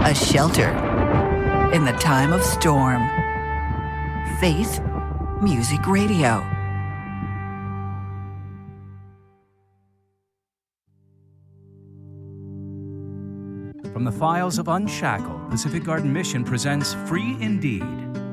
a shelter in the time of storm. Faith Music Radio. From the files of Unshackled, Pacific Garden Mission presents Free Indeed.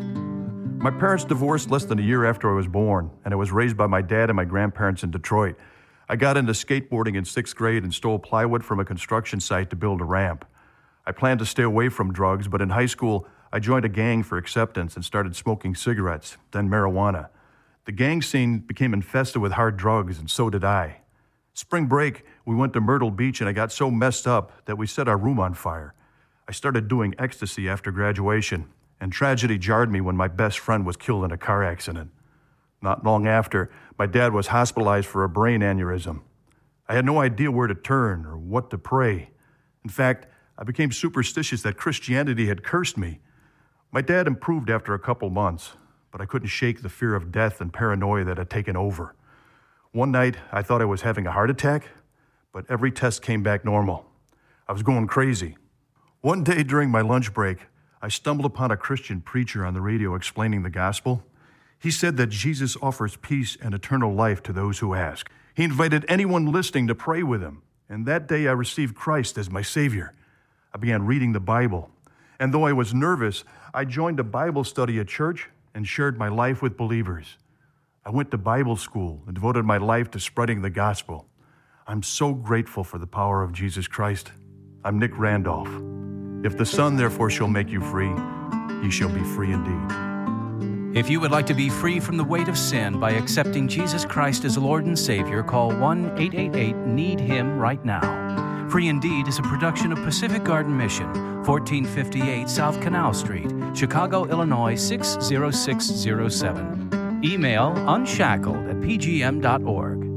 My parents divorced less than a year after I was born, and I was raised by my dad and my grandparents in Detroit. I got into skateboarding in 6th grade and stole plywood from a construction site to build a ramp. I planned to stay away from drugs, but in high school, I joined a gang for acceptance and started smoking cigarettes, then marijuana. The gang scene became infested with hard drugs, and so did I. Spring break, we went to Myrtle Beach, and I got so messed up that we set our room on fire. I started doing ecstasy after graduation, and tragedy jarred me when my best friend was killed in a car accident. Not long after, my dad was hospitalized for a brain aneurysm. I had no idea where to turn or what to pray. In fact, I became superstitious that Christianity had cursed me. My dad improved after a couple months, but I couldn't shake the fear of death and paranoia that had taken over. One night, I thought I was having a heart attack, but every test came back normal. I was going crazy. One day during my lunch break, I stumbled upon a Christian preacher on the radio explaining the gospel. He said that Jesus offers peace and eternal life to those who ask. He invited anyone listening to pray with him, and that day I received Christ as my Savior. I began reading the Bible, and though I was nervous, I joined a Bible study at church and shared my life with believers. I went to Bible school and devoted my life to spreading the gospel. I'm so grateful for the power of Jesus Christ. I'm Nick Randolph. If the Son therefore shall make you free, ye shall be free indeed. If you would like to be free from the weight of sin by accepting Jesus Christ as Lord and Savior, call 1-888-NEED-HIM right now. Free Indeed is a production of Pacific Garden Mission, 1458 South Canal Street, Chicago, Illinois 60607. Email unshackled@pgm.org.